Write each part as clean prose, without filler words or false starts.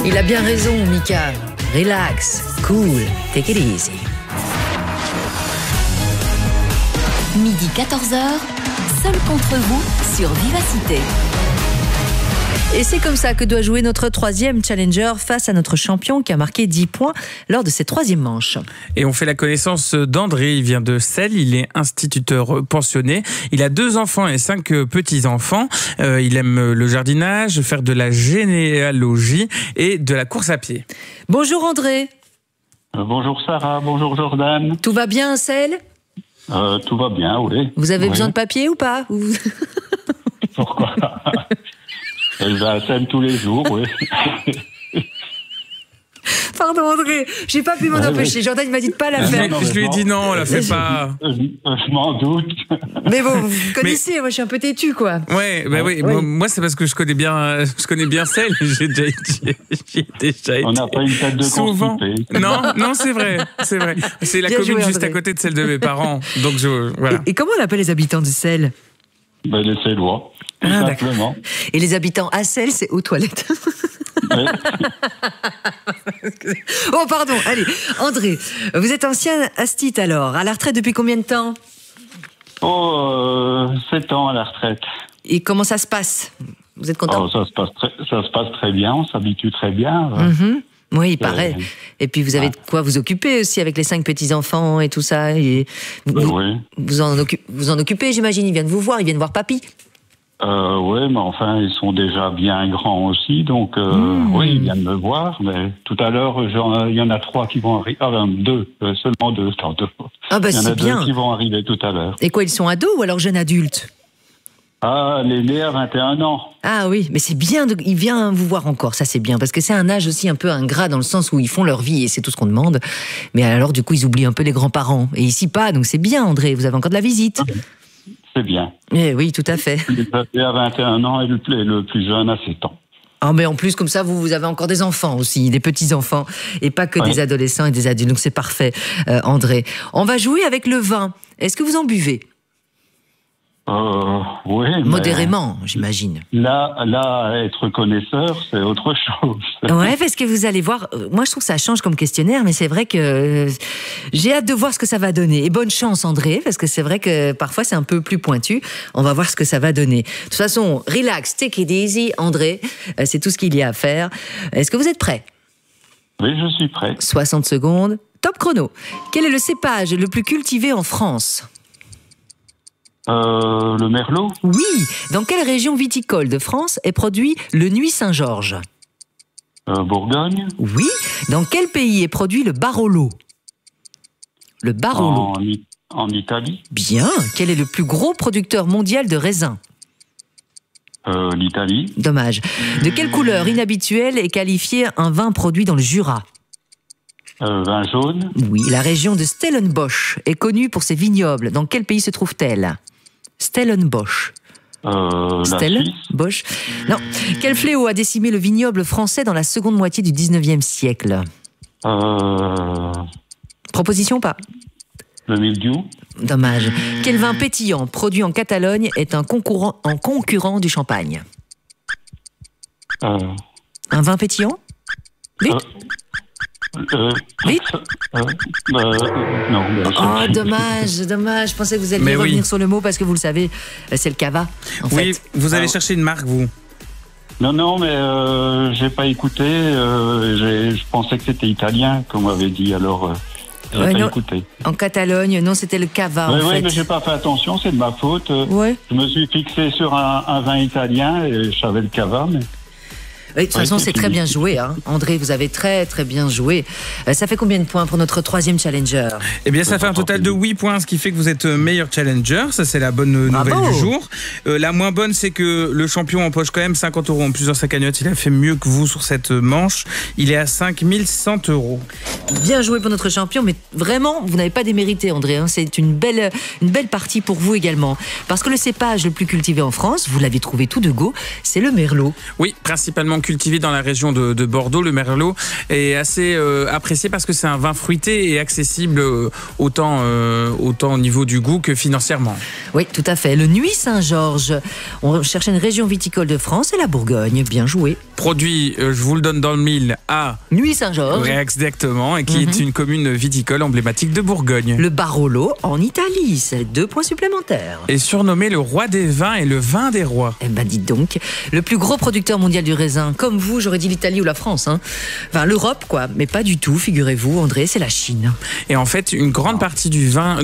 Il a bien raison, Mika. Relax, cool, take it easy. Midi 14h, seul contre vous sur Vivacité. Et c'est comme ça que doit jouer notre troisième challenger face à notre champion qui a marqué 10 points lors de ses troisième manches. Et on fait la connaissance d'André, il vient de Selles, il est instituteur pensionné, il a 2 enfants et 5 petits-enfants, il aime le jardinage, faire de la généalogie et de la course à pied. Bonjour André. Bonjour Sarah, bonjour Jordan. Tout va bien à Selles ? Tout va bien, oui. Vous avez besoin de papier ou pas ? Pourquoi ? Je vais à Selles tous les jours, oui. Pardon André, j'ai pas pu m'en empêcher. Jordan m'a dit de pas la faire. Je lui ai dit non, on la fait pas. Je m'en doute. Mais bon, vous connaissez, moi je suis un peu têtu quoi. Ouais, bah oui. Moi c'est parce que je connais bien Selles. J'ai déjà été. On n'a pas une tête de souvent. constipé. Non, c'est vrai. C'est la Bien commune joué, juste André. à côté de celle de mes parents. Donc voilà. Et comment on appelle les habitants de Selles ? Ben, les Cellois, tout Ah, simplement. Et les habitants à Selles, c'est aux toilettes. Ouais. Oh pardon, allez. André, vous êtes ancien astit alors, à la retraite depuis combien de temps ? 7 ans à la retraite. Et comment ça se passe ? Vous êtes content ? Ça se passe très bien, on s'habitue très bien. Oui, il paraît. Et puis vous avez de quoi vous occuper aussi avec les 5 petits-enfants et tout ça. Et Oui. vous en occupez, j'imagine. Ils viennent vous voir, ils viennent voir papy. Oui, mais enfin, ils sont déjà bien grands aussi, donc oui, ils viennent me voir, mais tout à l'heure, il y en a 3 qui vont arriver, seulement 2, tantôt. Ah bah Il y en c'est a 2 bien. qui vont arriver tout à l'heure. Et quoi, ils sont ados ou alors jeunes adultes ? Ah, l'aîné a 21 ans. Ah oui, mais c'est bien, il vient vous voir encore, ça c'est bien, parce que c'est un âge aussi un peu ingrat dans le sens où ils font leur vie et c'est tout ce qu'on demande. Mais alors du coup, ils oublient un peu les grands-parents. Et ici pas, donc c'est bien André, vous avez encore de la visite. C'est bien. Eh oui, tout à fait. Le petit a 21 ans et le plus jeune a 7 ans. Ah mais en plus, comme ça, vous avez encore des enfants aussi, des petits-enfants, et pas que des adolescents et des adultes, donc c'est parfait, André. On va jouer avec le vin. Est-ce que vous en buvez ? Oui. mais Modérément, j'imagine. Là, être connaisseur, c'est autre chose. Ouais, parce que vous allez voir, moi je trouve que ça change comme questionnaire, mais c'est vrai que j'ai hâte de voir ce que ça va donner. Et bonne chance André, parce que c'est vrai que parfois c'est un peu plus pointu. On va voir ce que ça va donner. De toute façon, relax, take it easy, André, c'est tout ce qu'il y a à faire. Est-ce que vous êtes prêts ? Oui, je suis prêt. 60 secondes, top chrono. Quel est le cépage le plus cultivé en France ? Le Merlot. Oui, dans quelle région viticole de France est produit le Nuit Saint-Georges ? Bourgogne. Oui, dans quel pays est produit le Barolo ? Le Barolo. En Italie. Bien, quel est le plus gros producteur mondial de raisins ? L'Italie. Dommage. De quelle couleur inhabituelle est qualifié un vin produit dans le Jura ? Vin jaune. Oui, la région de Stellenbosch est connue pour ses vignobles. Dans quel pays se trouve-t-elle ? Stellenbosch. La Suisse. Stellenbosch. Non. Quel fléau a décimé le vignoble français dans la seconde moitié du 19e siècle ? Proposition pas ? Le mildiou. Dommage. Quel vin pétillant produit en Catalogne est un concurrent du champagne ? Un vin pétillant ? Vite. Vite. Non. Oh, dommage. Je pensais que vous alliez revenir sur le mot parce que vous le savez, c'est le cava. En fait. Vous allez chercher une marque, vous ? Non, mais j'ai pas écouté. Je pensais que c'était italien, comme on m'avait dit. Alors, j'ai pas écouté. En Catalogne, non, c'était le cava. En fait. Oui, mais j'ai pas fait attention. C'est de ma faute. Je me suis fixé sur un vin italien et je savais le cava, mais. Oui, de toute façon, c'est très bien joué. Hein. André, vous avez très très bien joué. Ça fait combien de points pour notre troisième challenger ? Eh bien, ça fait un total de 8 points, ce qui fait que vous êtes meilleur challenger. Ça, c'est la bonne nouvelle du jour. La moins bonne, c'est que le champion empoche quand même 50 € en plus dans sa cagnotte. Il a fait mieux que vous sur cette manche. Il est à 5100 €. Bien joué pour notre champion, mais vraiment, vous n'avez pas démérité, André. Hein. C'est une belle partie pour vous également. Parce que le cépage le plus cultivé en France, vous l'avez trouvé tout de go, c'est le Merlot. Oui, principalement cultivé dans la région de Bordeaux. Le Merlot est assez apprécié parce que c'est un vin fruité et accessible autant au niveau du goût que financièrement. Oui, tout à fait. Le Nuit Saint-Georges. On cherchait une région viticole de France et la Bourgogne. Bien joué. Produit, je vous le donne dans le mille, à Nuit Saint-Georges. Oui, exactement, et qui est une commune viticole emblématique de Bourgogne. Le Barolo en Italie, c'est 2 points supplémentaires. Et surnommé le roi des vins et le vin des rois. Eh ben dites donc, le plus gros producteur mondial du raisin, comme vous, j'aurais dit l'Italie ou la France. Enfin, l'Europe, quoi, mais pas du tout, figurez-vous, André, c'est la Chine. Et en fait, une grande partie du vin,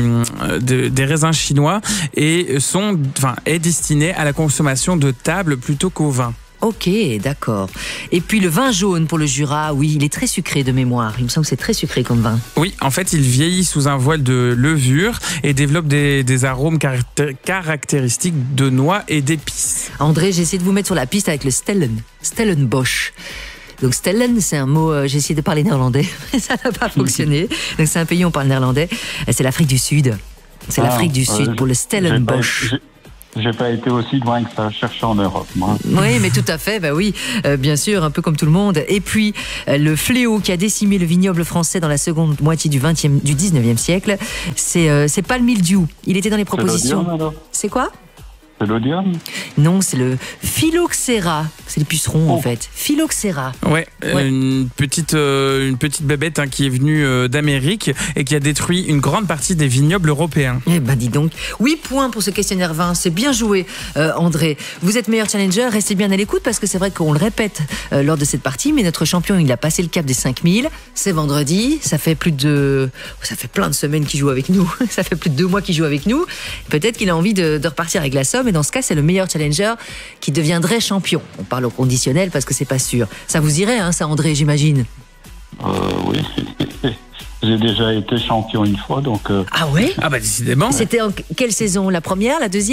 des raisins chinois est destinée à la consommation de table plutôt qu'au vin. Ok, d'accord. Et puis le vin jaune pour le Jura, oui, il est très sucré de mémoire. Il me semble que c'est très sucré comme vin. Oui, en fait, il vieillit sous un voile de levure et développe des arômes caractéristiques de noix et d'épices. André, j'ai essayé de vous mettre sur la piste avec le Stellenbosch. Donc Stellen, c'est un mot, j'ai essayé de parler néerlandais, mais ça n'a pas fonctionné. Donc c'est un pays où on parle néerlandais. C'est l'Afrique du Sud. C'est l'Afrique du Sud pour le Stellenbosch. J'ai pas été aussi loin que ça, chercher en Europe, moi. Oui, mais tout à fait, bah oui, bien sûr, un peu comme tout le monde. Et puis, le fléau qui a décimé le vignoble français dans la seconde moitié du 19e siècle, c'est pas le mildiou. Il était dans les propositions. C'est quoi ? C'est l'Odium ? Non, c'est le phylloxéra. C'est le puceron, en fait. Phylloxéra. Ouais. Une petite bébête qui est venue d'Amérique et qui a détruit une grande partie des vignobles européens. Eh ben, dis donc. 8 points pour ce questionnaire vin. C'est bien joué, André. Vous êtes meilleur challenger. Restez bien à l'écoute parce que c'est vrai qu'on le répète lors de cette partie, mais notre champion, il a passé le cap des 5000. C'est vendredi. Ça fait plein de semaines qu'il joue avec nous. Ça fait plus de 2 mois qu'il joue avec nous. Peut-être qu'il a envie de repartir avec la somme. Et dans ce cas, c'est le meilleur challenger qui deviendrait champion. On parle au conditionnel parce que c'est pas sûr. Ça vous irait, ça, André, j'imagine ? Oui. J'ai déjà été champion une fois, donc... Ah ouais ? Ah bah décidément. C'était en quelle saison ? La première, la deuxième ?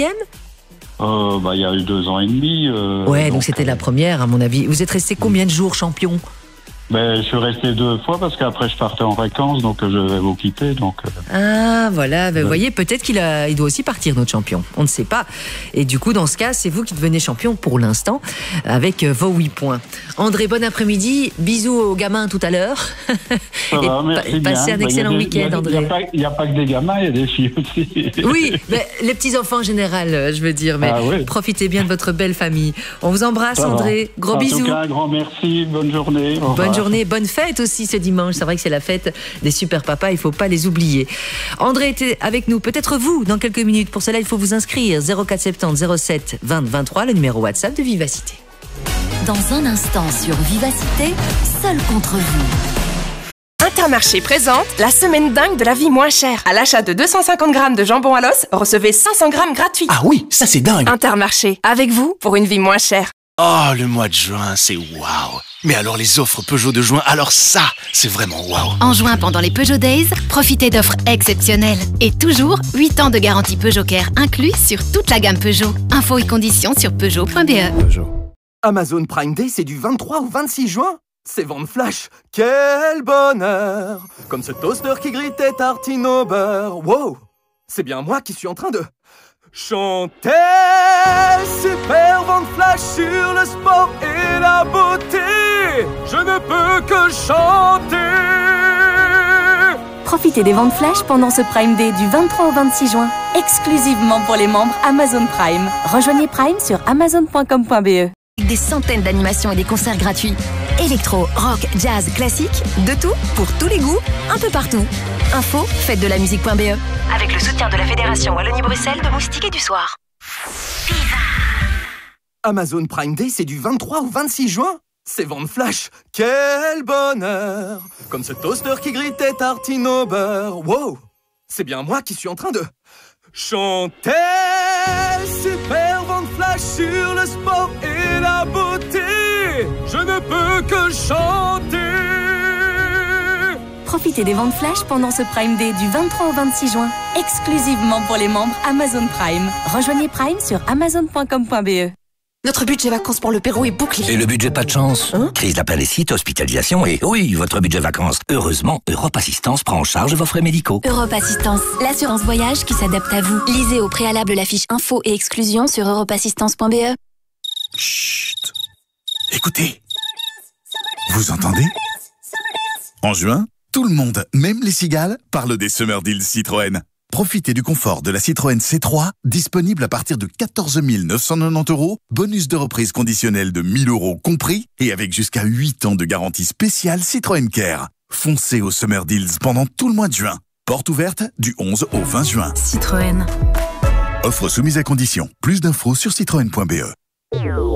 Il y a eu 2 ans et demi. Donc c'était la première, à mon avis. Vous êtes resté combien de jours champion ? Je suis resté 2 fois parce qu'après je partais en vacances, donc je vais vous quitter. Ah voilà, vous voyez, peut-être qu'il doit aussi partir, notre champion. On ne sait pas. Et du coup, dans ce cas, c'est vous qui devenez champion pour l'instant, avec vos 8 points. André, bon après-midi. Bisous aux gamins tout à l'heure. Ça va, merci bien. Passez un excellent week-end, André. Il n'y a pas que des gamins, il y a des filles aussi. Oui, mais les petits-enfants en général, je veux dire. Mais profitez bien de votre belle famille. On vous embrasse, André. Gros bisous. En tout cas, un grand merci. Bonne journée. Bonne journée, bonne fête aussi ce dimanche. C'est vrai que c'est la fête des super papas, il ne faut pas les oublier. André était avec nous, peut-être vous, dans quelques minutes. Pour cela, il faut vous inscrire. 0470 07 20 23, le numéro WhatsApp de Vivacité. Dans un instant sur Vivacité, seul contre vous. Intermarché présente la semaine dingue de la vie moins chère. À l'achat de 250 grammes de jambon à l'os, recevez 500 grammes gratuits. Ah oui, ça c'est dingue. Intermarché, avec vous pour une vie moins chère. Oh, le mois de juin, c'est waouh. Mais alors les offres Peugeot de juin, alors ça, c'est vraiment waouh. En juin, pendant les Peugeot Days, profitez d'offres exceptionnelles. Et toujours, 8 ans de garantie Peugeot Care inclus sur toute la gamme Peugeot. Infos et conditions sur Peugeot.be. Amazon Prime Day, c'est du 23 au 26 juin. C'est vente flash, quel bonheur. Comme ce toaster qui grillait tartine au beurre. Wow, c'est bien moi qui suis en train de chanter. Super vente flash sur le sport et la beauté. Je ne peux que chanter. Profitez des ventes flash pendant ce Prime Day du 23 au 26 juin, exclusivement pour les membres Amazon Prime. Rejoignez Prime sur amazon.com.be. Des centaines d'animations et des concerts gratuits. Électro, rock, jazz, classique, de tout, pour tous les goûts, un peu partout. Info, fête-de-la-musique.be. Avec le soutien de la Fédération Wallonie-Bruxelles de Moustique et du Soir. Amazon Prime Day, c'est du 23 au 26 juin. C'est vente flash, quel bonheur. Comme ce toaster qui grillait tartine au beurre. Wow, c'est bien moi qui suis en train de chanter. Super vente flash sur le sport et la beauté. Je ne peux que chanter. Profitez des ventes flash pendant ce Prime Day du 23 au 26 juin, exclusivement pour les membres Amazon Prime. Rejoignez Prime sur amazon.com.be. Notre budget vacances pour le Pérou est bouclé. Et le budget pas de chance. Crise d'appendicite, hospitalisation et oui, votre budget vacances. Heureusement, Europe Assistance prend en charge vos frais médicaux. Europe Assistance, l'assurance voyage qui s'adapte à vous. Lisez au préalable la fiche info et exclusion sur europeassistance.be. Chut. Écoutez. Vous entendez? En juin, tout le monde, même les cigales, parle des Summer Deals Citroën. Profitez du confort de la Citroën C3, disponible à partir de 14 990 €, bonus de reprise conditionnel de 1 000 € compris, et avec jusqu'à 8 ans de garantie spéciale Citroën Care. Foncez aux Summer Deals pendant tout le mois de juin. Porte ouverte du 11 au 20 juin. Citroën. Offre soumise à condition. Plus d'infos sur citroën.be.